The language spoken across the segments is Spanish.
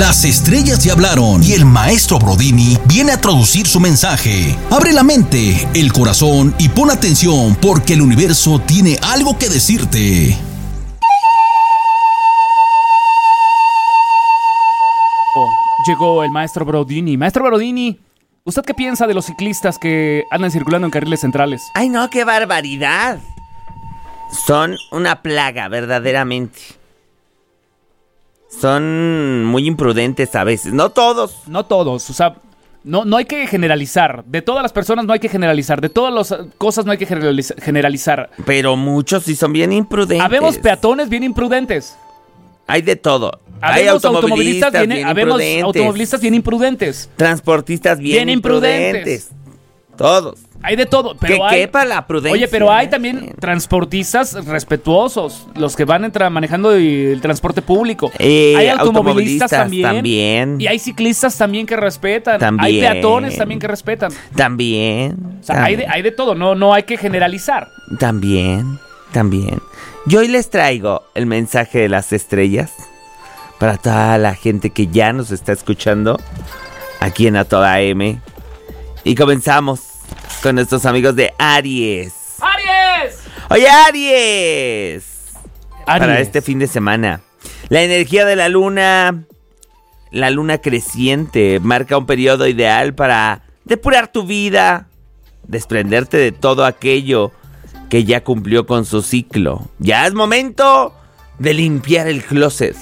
Las estrellas ya hablaron y el maestro Brodini viene a traducir su mensaje. Abre la mente, el corazón y pon atención porque el universo tiene algo que decirte. Llegó el maestro Brodini. Maestro Brodini, ¿usted qué piensa de los ciclistas que andan circulando en carriles centrales? ¡Ay, no, qué barbaridad! Son una plaga, verdaderamente. Son muy imprudentes a veces, no todos. No todos, o sea, no hay que generalizar. De todas las personas no hay que generalizar. De todas las cosas no hay que generalizar. Pero muchos sí son bien imprudentes. Habemos peatones bien imprudentes. Hay de todo. Hay Habemos automovilistas bien imprudentes. automovilistas bien imprudentes. Transportistas bien imprudentes. Todos. Hay de todo, pero que hay... quepa la prudencia. Oye, pero hay también transportistas respetuosos, los que van manejando el transporte público. Hay automovilistas también. Y hay ciclistas también que respetan. También. Hay peatones también que respetan. También. O sea, hay de todo, no hay que generalizar. También. Yo hoy les traigo el mensaje de las estrellas para toda la gente que ya nos está escuchando aquí en A Toda M. Y comenzamos con nuestros amigos de Aries. ¡Aries! Oye, Aries. Para este fin de semana, la energía de la luna creciente, marca un periodo ideal para depurar tu vida, desprenderte de todo aquello que ya cumplió con su ciclo. Ya es momento de limpiar el closet.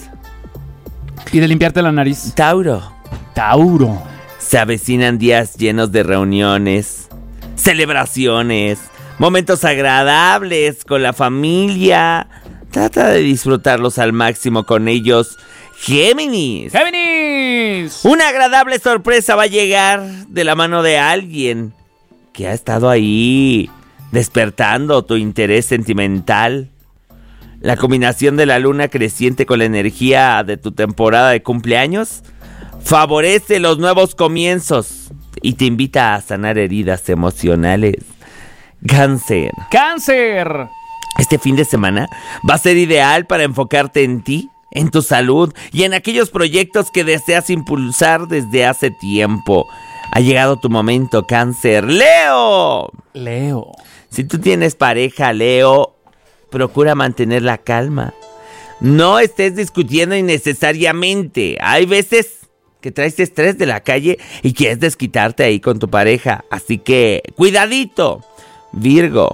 Y de limpiarte la nariz. Tauro. Se avecinan días llenos de reuniones, celebraciones, momentos agradables con la familia. Trata de disfrutarlos al máximo con ellos. ¡Géminis! Una agradable sorpresa va a llegar de la mano de alguien que ha estado ahí despertando tu interés sentimental. La combinación de la luna creciente con la energía de tu temporada de cumpleaños favorece los nuevos comienzos y te invita a sanar heridas emocionales. Cáncer. Este fin de semana va a ser ideal para enfocarte en ti, en tu salud y en aquellos proyectos que deseas impulsar desde hace tiempo. Ha llegado tu momento, Cáncer. Leo. Si tú tienes pareja, Leo, procura mantener la calma. No estés discutiendo innecesariamente. Hay veces que traes estrés de la calle y quieres desquitarte ahí con tu pareja. Así que, cuidadito. Virgo.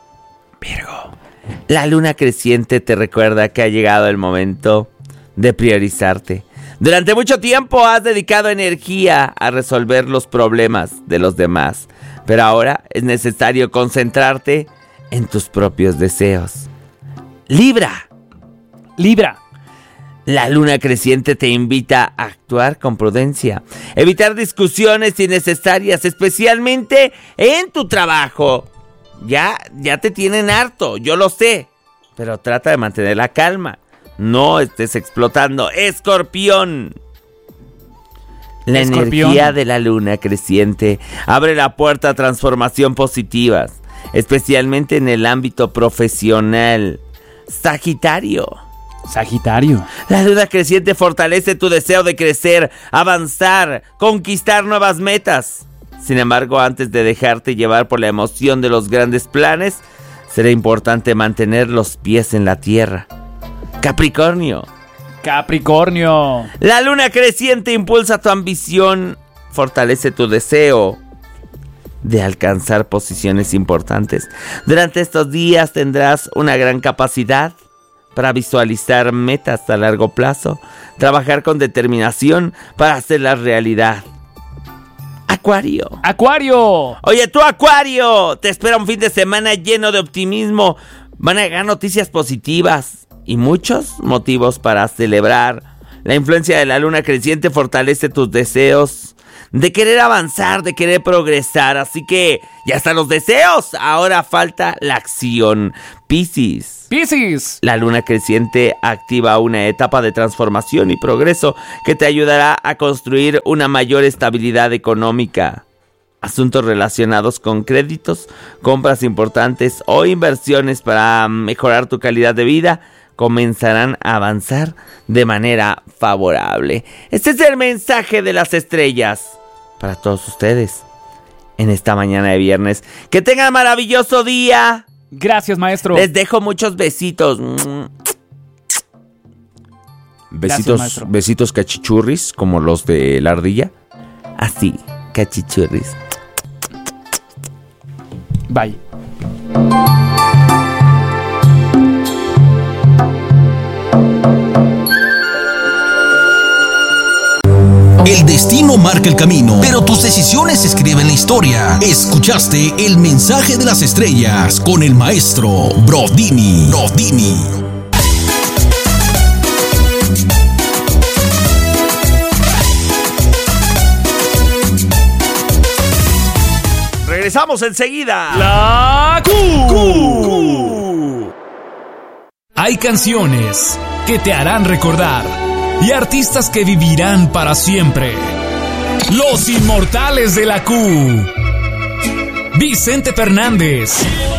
La luna creciente te recuerda que ha llegado el momento de priorizarte. Durante mucho tiempo has dedicado energía a resolver los problemas de los demás, pero ahora es necesario concentrarte en tus propios deseos. Libra. La luna creciente te invita a actuar con prudencia, evitar discusiones innecesarias, especialmente en tu trabajo. Ya te tienen harto, yo lo sé, pero trata de mantener la calma. No estés explotando. Escorpión. La energía de la luna creciente abre la puerta a transformación positivas, especialmente en el ámbito profesional. Sagitario. La luna creciente fortalece tu deseo de crecer, avanzar, conquistar nuevas metas. Sin embargo, antes de dejarte llevar por la emoción de los grandes planes, será importante mantener los pies en la tierra. Capricornio. La luna creciente impulsa tu ambición, fortalece tu deseo de alcanzar posiciones importantes. Durante estos días tendrás una gran capacidad para visualizar metas a largo plazo, trabajar con determinación para hacerlas realidad. Acuario. Oye, tú, Acuario, te espera un fin de semana lleno de optimismo. Van a llegar noticias positivas y muchos motivos para celebrar. La influencia de la luna creciente fortalece tus deseos de querer avanzar, de querer progresar. Así que ya están los deseos, ahora falta la acción. Piscis. La luna creciente activa una etapa de transformación y progreso que te ayudará a construir una mayor estabilidad económica. Asuntos relacionados con créditos, compras importantes o inversiones para mejorar tu calidad de vida comenzarán a avanzar de manera favorable. Este es el mensaje de las estrellas para todos ustedes en esta mañana de viernes. Que tengan maravilloso día. Gracias, maestro. Les dejo muchos besitos. Gracias, besitos cachichurris, como los de la ardilla. Así, cachichurris. Bye. El destino marca el camino, pero tus decisiones escriben la historia. Escuchaste el mensaje de las estrellas con el maestro Brodini. Regresamos enseguida. La Q. Hay canciones que te harán recordar y artistas que vivirán para siempre. Los inmortales de la Q. Vicente Fernández,